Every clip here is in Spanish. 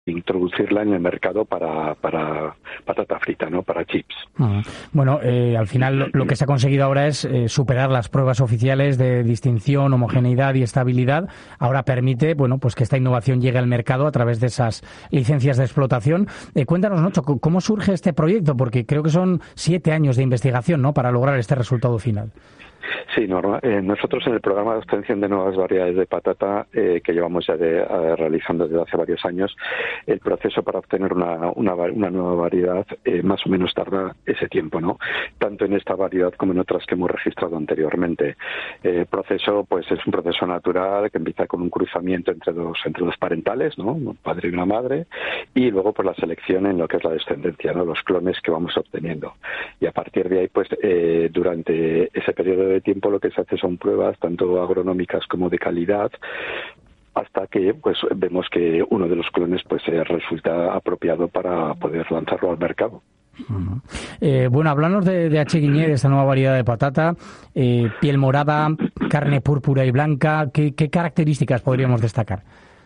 introducirla en el mercado para patata frita, ¿no? Para chips. Bueno, al final lo que se ha conseguido ahora es superar las pruebas oficiales de distinción, homogeneidad y estabilidad. Ahora permite, bueno, pues que esta innovación llegue al mercado a través de esas licencias de explotación. Cuéntanos, Nacho, ¿cómo surge este proyecto? Porque creo que son 7 años de investigación, ¿no?, para lograr este resultado final. Sí, nosotros en el programa de obtención de nuevas variedades de patata que llevamos ya realizando desde hace varios años, el proceso para obtener una nueva variedad más o menos tarda ese tiempo, ¿no? Tanto en esta variedad como en otras que hemos registrado anteriormente. El proceso, pues, es un proceso natural que empieza con un cruzamiento entre dos parentales, ¿no? Un padre y una madre, y luego pues la selección en lo que es la descendencia, ¿no? Los clones que vamos obteniendo. Y a partir de ahí, pues, durante ese periodo de tiempo lo que se hace son pruebas tanto agronómicas como de calidad, hasta que pues vemos que uno de los clones pues resulta apropiado para poder lanzarlo al mercado. Bueno, háblanos de H. Guiñé, de esta nueva variedad de patata, piel morada, carne púrpura y blanca. ¿Qué características podríamos destacar?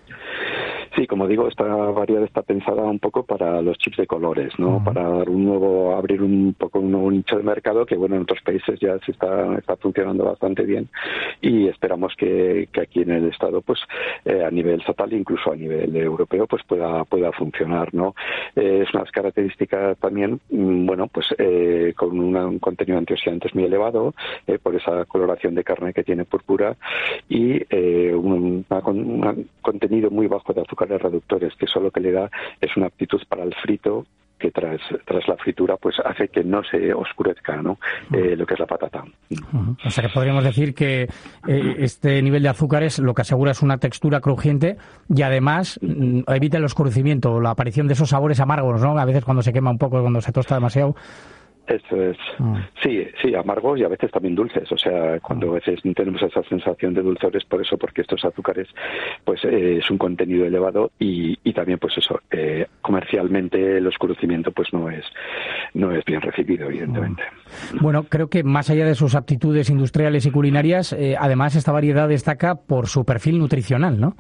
Sí, como digo, esta variedad está pensada un poco para los chips de colores, ¿no? Para dar abrir un poco un nuevo nicho de mercado que, bueno, en otros países ya se está funcionando bastante bien, y esperamos que aquí en el Estado, pues, a nivel estatal e incluso a nivel europeo, pues pueda funcionar, ¿no? Es unas características también, bueno, pues con un contenido de antioxidantes muy elevado, por esa coloración de carne que tiene púrpura, y un contenido muy bajo de azúcar reductores, que eso lo que le da es una aptitud para el frito, que tras la fritura pues hace que no se oscurezca, ¿no? Lo que es la patata. O sea que podríamos decir que este nivel de azúcares lo que asegura es una textura crujiente y además evita el oscurecimiento, la aparición de esos sabores amargos, ¿no? A veces cuando se quema un poco, cuando se tosta demasiado. Eso es. Sí, amargos y a veces también dulces. O sea, cuando a veces tenemos esa sensación de dulzor es por eso, porque estos azúcares, pues es un contenido elevado y también, pues eso, comercialmente el oscurecimiento pues no es bien recibido, evidentemente. Bueno, creo que más allá de sus aptitudes industriales y culinarias, además esta variedad destaca por su perfil nutricional, ¿no?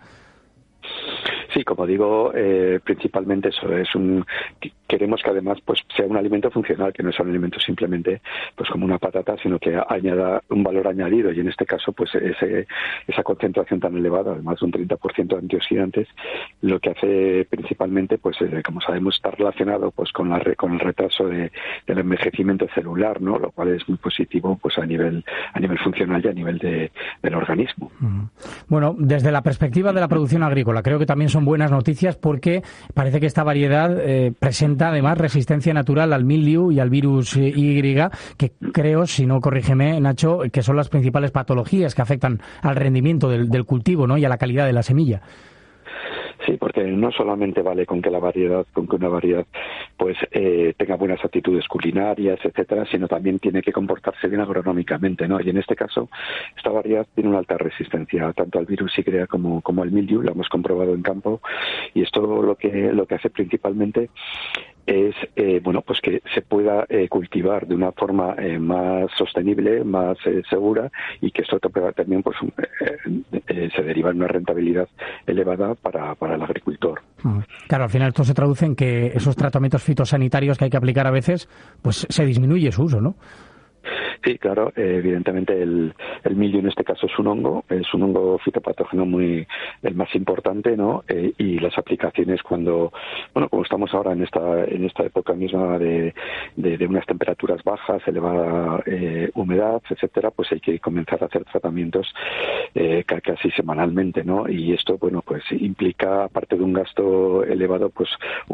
Sí, como digo, principalmente eso queremos que además pues sea un alimento funcional, que no sea un alimento simplemente pues como una patata, sino que añada un valor añadido, y en este caso pues esa concentración tan elevada, además de un 30% de antioxidantes, lo que hace principalmente pues como sabemos está relacionado pues con el retraso del envejecimiento celular, ¿no? Lo cual es muy positivo pues a nivel funcional y a nivel del organismo. Bueno, desde la perspectiva de la producción agrícola, creo que también son buenas noticias, porque parece que esta variedad presenta además resistencia natural al mildiu y al virus Y, que creo, si no corrígeme, Nacho, que son las principales patologías que afectan al rendimiento del cultivo, ¿no?, y a la calidad de la semilla. Sí, porque no solamente vale con que una variedad pues tenga buenas actitudes culinarias, etcétera, sino también tiene que comportarse bien agronómicamente, ¿no? Y en este caso, esta variedad tiene una alta resistencia tanto al virus Y como al mildiu, lo hemos comprobado en campo, y esto lo que hace principalmente es pues que se pueda cultivar de una forma más sostenible, más segura, y que esto también pues se deriva en una rentabilidad elevada para el agricultor. Claro, al final esto se traduce en que esos tratamientos fitosanitarios que hay que aplicar a veces, pues se disminuye su uso, ¿no? Sí, claro, evidentemente el mildiu en este caso es un hongo fitopatógeno el más importante, ¿no? Y las aplicaciones como estamos ahora en esta época misma de unas temperaturas bajas, elevada humedad, etcétera, pues hay que comenzar a hacer tratamientos casi semanalmente, ¿no? Y esto, bueno, pues implica, aparte de un gasto elevado, pues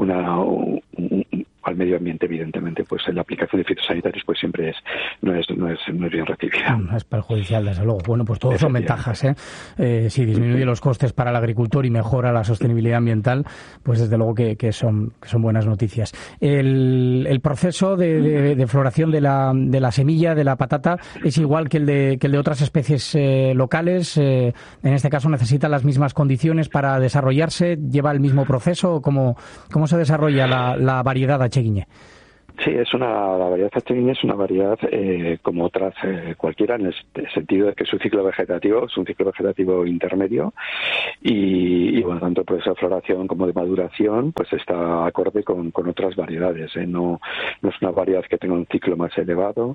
al medio ambiente, evidentemente, pues la aplicación de fitosanitarios pues siempre no es bien recibida. Es perjudicial, desde luego. Bueno, pues todo son ventajas, ¿eh? Si disminuye los costes para el agricultor y mejora la sostenibilidad ambiental, pues desde luego que son buenas noticias. El proceso de floración de la semilla, de la patata, es igual que el de otras especies locales. En este caso necesita las mismas condiciones para desarrollarse, lleva el mismo proceso. ¿Cómo se desarrolla la variedad H. Guiñé? Sí, la variedad Acheguiñe es una variedad como otras cualquiera, en el sentido de que su ciclo vegetativo es un ciclo vegetativo intermedio y bueno, tanto por esa floración como de maduración, pues está acorde con otras variedades. No es una variedad que tenga un ciclo más elevado,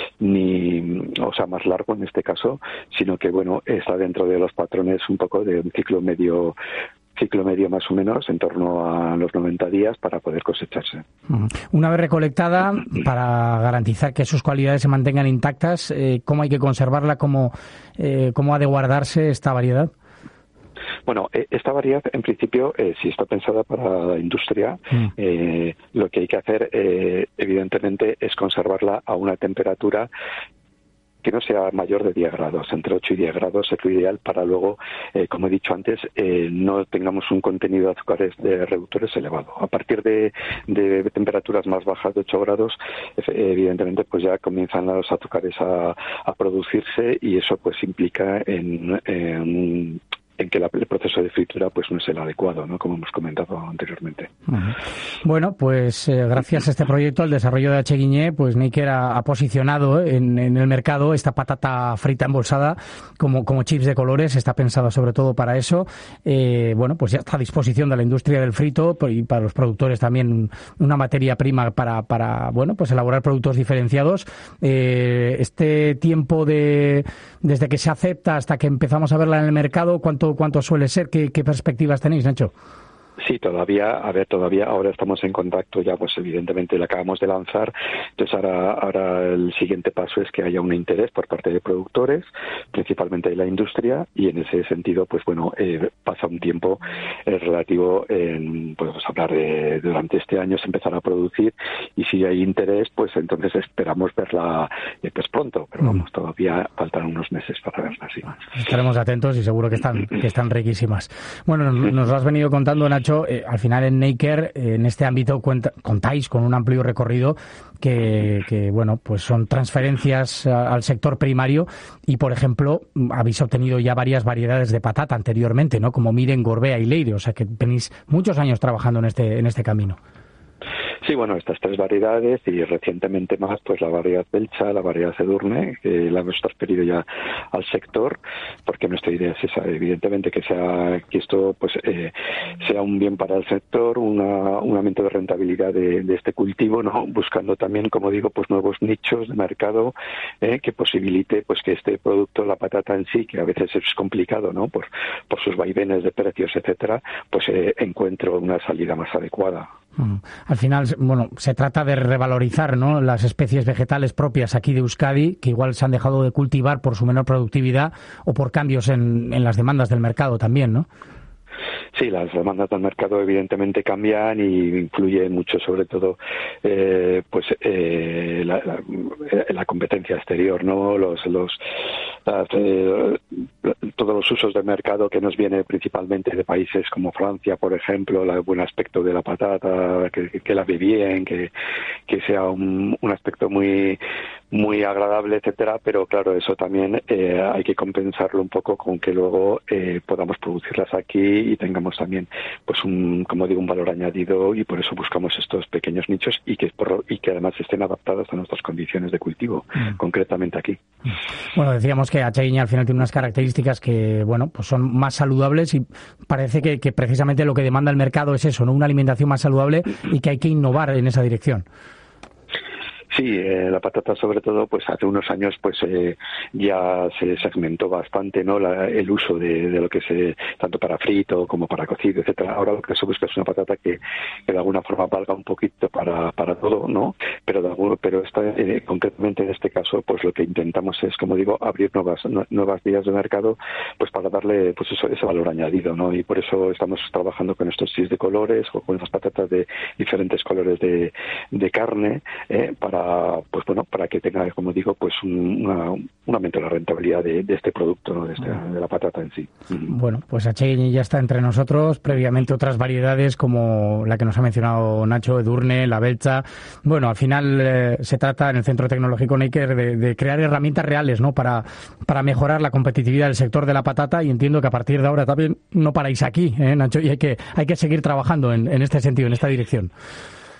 más largo en este caso, sino que bueno, está dentro de los patrones un poco de un ciclo medio más o menos, en torno a los 90 días para poder cosecharse. Una vez recolectada, para garantizar que sus cualidades se mantengan intactas, ¿cómo hay que conservarla? ¿Cómo ha de guardarse esta variedad? Bueno, esta variedad, en principio, si está pensada para la industria, lo que hay que hacer, evidentemente, es conservarla a una temperatura que no sea mayor de 10 grados, entre 8 y 10 grados es lo ideal para luego, como he dicho antes, no tengamos un contenido de azúcares de reductores elevado. A partir de temperaturas más bajas de 8 grados, evidentemente pues ya comienzan los azúcares a producirse y eso pues implica en que el proceso de fritura pues no es el adecuado, ¿no? Como hemos comentado anteriormente. Bueno, pues gracias a este proyecto, al desarrollo de Acheguiñe, pues Neiker ha posicionado en el mercado esta patata frita embolsada como chips de colores. Está pensada sobre todo para eso. Bueno, pues ya está a disposición de la industria del frito y para los productores también una materia prima para bueno, pues elaborar productos diferenciados. Este tiempo desde que se acepta hasta que empezamos a verla en el mercado, ¿cuánto suele ser? ¿Qué perspectivas tenéis, Nacho? Sí, todavía ahora estamos en contacto ya, pues evidentemente la acabamos de lanzar, entonces ahora el siguiente paso es que haya un interés por parte de productores, principalmente de la industria, y en ese sentido, pues bueno, pasa un tiempo relativo, podemos hablar de durante este año se empezará a producir, y si hay interés, pues entonces esperamos verla pues pronto, pero vamos, todavía faltan unos meses para verla, sí. Estaremos atentos y seguro que están riquísimas. Bueno, nos lo has venido contando, Nacho. Al final en Neiker, en este ámbito contáis con un amplio recorrido que bueno, pues son transferencias al sector primario y, por ejemplo, habéis obtenido ya varias variedades de patata anteriormente, ¿no? Como Miren, Gorbea y Leire, o sea que tenéis muchos años trabajando en este camino. Sí, bueno, estas tres variedades y recientemente más, pues la variedad Belcha, la variedad Edurne, que la hemos transferido ya al sector, porque nuestra idea es esa, evidentemente que esto pues sea un bien para el sector, un aumento de rentabilidad de este cultivo, ¿no? Buscando también, como digo, pues nuevos nichos de mercado que posibilite pues que este producto, la patata en sí, que a veces es complicado, ¿no? Por sus vaivenes de precios, etcétera, pues encuentre una salida más adecuada. Al final, bueno, se trata de revalorizar, ¿no?, las especies vegetales propias aquí de Euskadi, que igual se han dejado de cultivar por su menor productividad o por cambios en las demandas del mercado también, ¿no? Sí, las demandas del mercado evidentemente cambian y influye mucho, sobre todo, la competencia exterior, ¿no? Todos los usos del mercado que nos viene principalmente de países como Francia, por ejemplo, el buen aspecto de la patata, que la ve bien, que sea un aspecto muy muy agradable, etcétera, pero claro, eso también hay que compensarlo un poco con que luego podamos producirlas aquí y tengamos también pues un valor añadido, y por eso buscamos estos pequeños nichos y que además estén adaptados a nuestras condiciones de cultivo, concretamente aquí. Bueno, decíamos que Acheguiñe al final tiene unas características que, bueno, pues son más saludables y parece que precisamente lo que demanda el mercado es eso, ¿no? Una alimentación más saludable y que hay que innovar en esa dirección. Sí, la patata sobre todo, pues hace unos años pues ya se segmentó bastante, ¿no? El uso de lo que tanto para frito como para cocido, etcétera. Ahora lo que se busca es una patata que de alguna forma valga un poquito para todo, ¿no? Pero concretamente en este caso, pues lo que intentamos es, como digo, abrir nuevas vías de mercado, pues para darle pues ese valor añadido, ¿no? Y por eso estamos trabajando con estos chips de colores o con estas patatas de diferentes colores de carne, para que tenga, como digo, pues un aumento de la rentabilidad de este producto, ¿no? de la patata en sí. Bueno, pues Acheguiñe ya está entre nosotros, previamente otras variedades como la que nos ha mencionado Nacho, Edurne, la Belcha. Bueno, al final se trata en el Centro Tecnológico Neiker de crear herramientas reales, ¿no?, para mejorar la competitividad del sector de la patata, y entiendo que a partir de ahora también no paráis aquí, Nacho, y hay que seguir trabajando en este sentido, en esta dirección.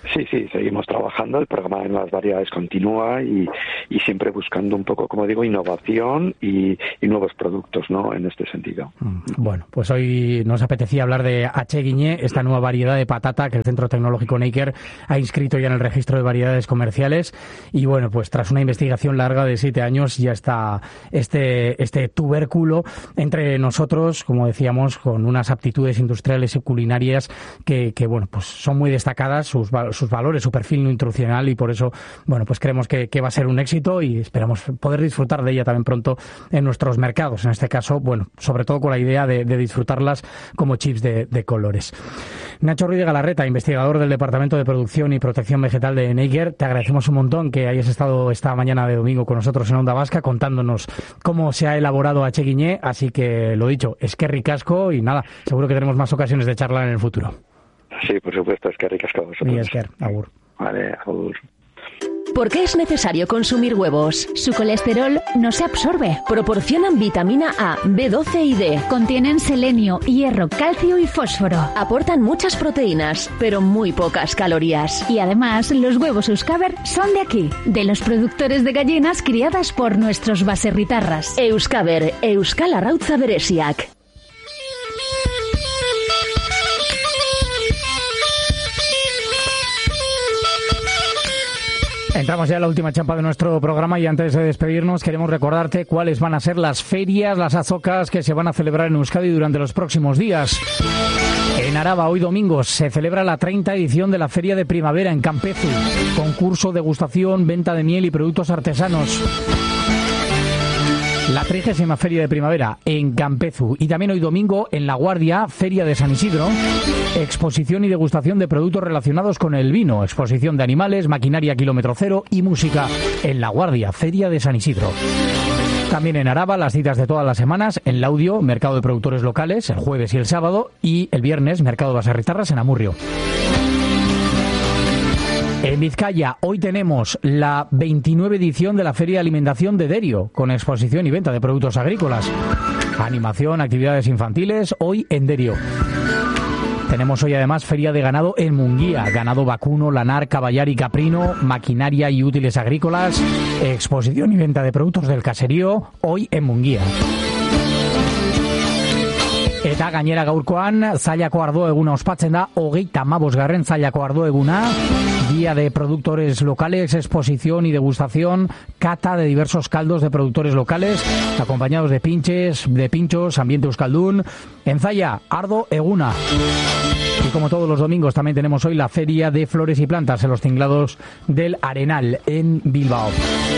Sí, seguimos trabajando, el programa de nuevas variedades continúa y siempre buscando un poco, como digo, innovación y nuevos productos, ¿no?, en este sentido. Bueno, pues hoy nos apetecía hablar de H. Guiñé, esta nueva variedad de patata que el Centro Tecnológico Neiker ha inscrito ya en el registro de variedades comerciales y bueno, pues tras una investigación larga de 7 años ya está este tubérculo entre nosotros, como decíamos, con unas aptitudes industriales y culinarias que bueno, pues son muy destacadas, sus valores, su perfil nutricional y por eso, bueno, pues creemos que va a ser un éxito y esperamos poder disfrutar de ella también pronto en nuestros mercados. En este caso, bueno, sobre todo con la idea de disfrutarlas como chips de colores. Nacho Ruiz de Galarreta, investigador del Departamento de Producción y Protección Vegetal de Neiker, te agradecemos un montón que hayas estado esta mañana de domingo con nosotros en Onda Vasca contándonos cómo se ha elaborado H. Guiñé, así que lo dicho, eskerrik asko y nada, seguro que tenemos más ocasiones de charlar en el futuro. Sí, por supuesto, eskerrik asko a vosotros. Y esker, agur. Vale, agur. ¿Por qué es necesario consumir huevos? Su colesterol no se absorbe. Proporcionan vitamina A, B12 y D. Contienen selenio, hierro, calcio y fósforo. Aportan muchas proteínas, pero muy pocas calorías. Y además, los huevos Euskaber son de aquí, de los productores de gallinas criadas por nuestros baserritarras. Euskaber, Euskal Arrautza Beresiak. Entramos ya en la última champa de nuestro programa y antes de despedirnos queremos recordarte cuáles van a ser las ferias, las azocas que se van a celebrar en Euskadi durante los próximos días. En Araba, hoy domingo, se celebra la 30ª edición de la Feria de Primavera en Campezu. Concurso, degustación, venta de miel y productos artesanos. La 30ª Feria de Primavera en Campezu. Y también hoy domingo en La Guardia, Feria de San Isidro, exposición y degustación de productos relacionados con el vino, exposición de animales, maquinaria kilómetro cero y música en La Guardia, Feria de San Isidro. También en Araba, las citas de todas las semanas, en Laudio, mercado de productores locales, el jueves y el sábado, y el viernes, mercado de baserritarras en Amurrio. En Vizcaya, hoy tenemos la 29 edición de la Feria de Alimentación de Derio, con exposición y venta de productos agrícolas. Animación, actividades infantiles, hoy en Derio. Tenemos hoy además Feria de Ganado en Munguía, ganado vacuno, lanar, caballar y caprino, maquinaria y útiles agrícolas, exposición y venta de productos del caserío, hoy en Munguía. Eta gainera gaurkoan, zailako ardo eguna ospatzen da, 35. zailako ardo eguna, día de productores locales, exposición y degustación, cata de diversos caldos de productores locales, acompañados de pinchos, ambiente euskaldun. En Zalla, ardo eguna. Y como todos los domingos también tenemos hoy la Feria de Flores y Plantas en los Tinglados del Arenal, en Bilbao.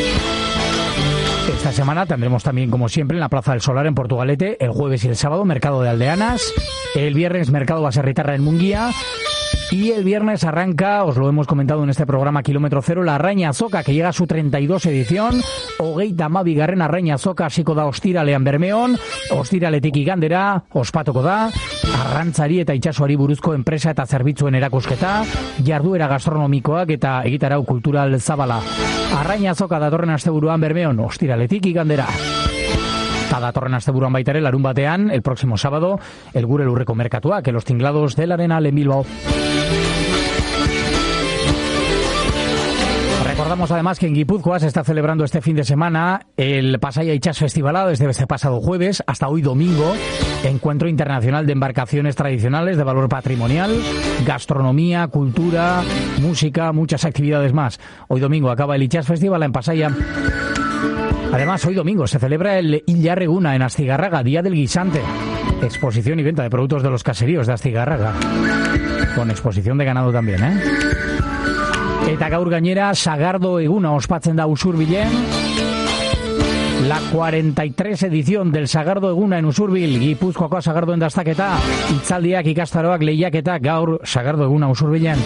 Esta semana tendremos también, como siempre, en la Plaza del Solar en Portugalete, el jueves y el sábado, mercado de aldeanas, el viernes mercado baserritarra en Munguía, y el viernes arranca, os lo hemos comentado en este programa Kilómetro Cero, la Arraina Azoka, que llega a su 32 edición, 32. Arraina Azoka hasiko da ostiralean Bermeon, ostiraletik igandera, ospatuko da, arrantzari eta itsasoari buruzko enpresa eta zerbitzuen erakusketa, jarduera gastronomikoak eta egitarau kultural zabala. Arraina Azoka datorren asteburuan Bermeon, ostiraletik igandera. Eta datorren asteburuan baita ere, larun batean, el próximo sábado, el Gure Lurreko Merkatuak, en los Tinglados del Arenal en Bilbao. Recordamos además que en Guipúzcoa se está celebrando este fin de semana el Pasaia Itxas Festivala desde este pasado jueves hasta hoy domingo, encuentro internacional de embarcaciones tradicionales de valor patrimonial, gastronomía, cultura, música, muchas actividades más. Hoy domingo acaba el Itxas Festival en Pasaia. Además, hoy domingo se celebra el Illarreguna en Astigarraga, Día del Guisante. Exposición y venta de productos de los caseríos de Astigarraga. Con exposición de ganado también, ¿eh? Eta gaur gainera, Sagardo Eguna ospatzen da Usurbilen. La 43 edición del Sagardo Eguna en Usurbil, Gipuzkoako Sagardoen dastaketa, hitzaldiak, ikastaroak, lehiaketa, gaur Sagardo Eguna Usurbilen.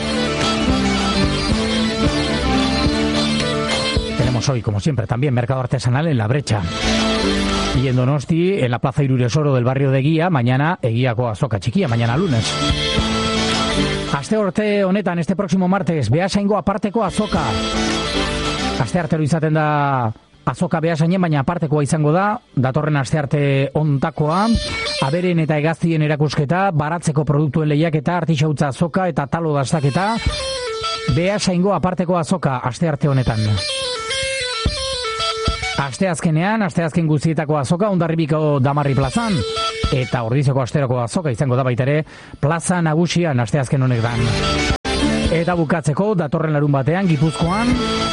Tenemos hoy, como siempre, también mercado artesanal en La Brecha. Y en Donosti, en la Plaza Iruresoro del barrio de Guía, mañana Eguiako Azoka Txikia, mañana lunes. Astearte honetan, este próximo martes, Beasaingo aparteko azoka. Asteartero izaten da azoka Beasainen, baina apartekoa izango da, datorren astearte ontakoa, aberen eta hegaztien erakusketa, baratzeko produktuen lehiaketa, artixautza azoka eta talo dastaketa, Beasaingo aparteko azoka astearte honetan. Asteazken guztietako azoka Hondarribiko Damarri plazan, eta Ordiziako asteroko azoka izango da baita ere plaza nagusian asteazken honetan. Eta bukatzeko datorren larun batean Gipuzkoan,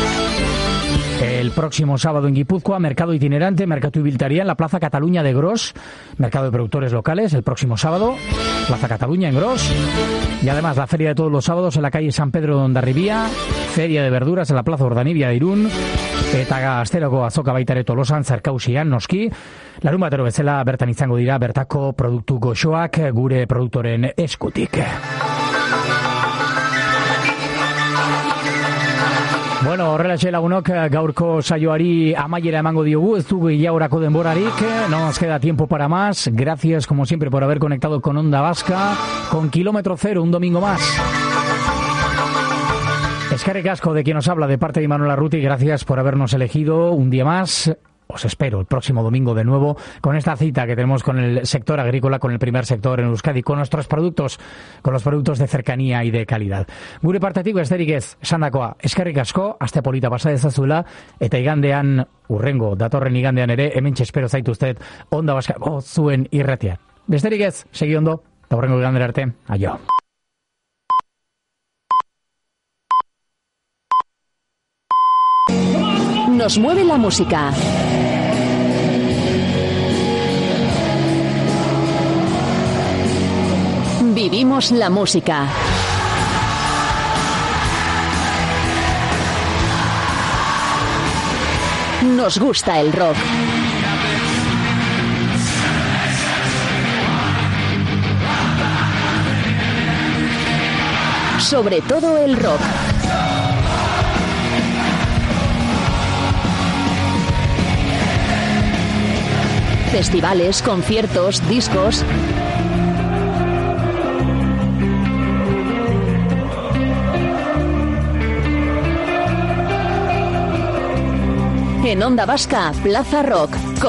el próximo sábado en Guipúzcoa, mercado itinerante, mercado ibiltaria en la Plaza Cataluña de Gros, mercado de productores locales, el próximo sábado, Plaza Cataluña en Gros, y además la feria de todos los sábados en la calle San Pedro de Hondarribia, feria de verduras en la Plaza Urdanibia de Irún, eta asteroko azoka baita ere Tolosan, Zarkausian, noski, larun batero bezala bertan izango dira bertako produktu goxoak gure produktoren eskutik. Bueno, horrelatxe lagunok, gaurko saioari amaiera emango diogu, ez dugu gehiagorako denborarik, no nos queda tiempo para más. Gracias, como siempre, por haber conectado con Onda Vasca, con Kilómetro Cero, un domingo más. Eskerrik asko de quien nos habla, de parte de Imanol Arruti, gracias por habernos elegido un día más. Os espero el próximo domingo de nuevo con esta cita que tenemos con el sector agrícola, con el primer sector en Euskadi, con nuestros productos, con los productos de cercanía y de calidad. Gure partetik besterik ez, esandakoa, eskerrik asko, aste polita pasa dezazuela, eta igandean, datorren igandean ere, hementxe espero zaituztet Onda Vasca zuen irratian. Besterik ez, segi ondo, eta hurrengo igandera arte, aio. Nos mueve la música. Vivimos la música. Nos gusta el rock. Sobre todo el rock. Festivales, conciertos, discos. En Onda Vasca, Plaza Rock.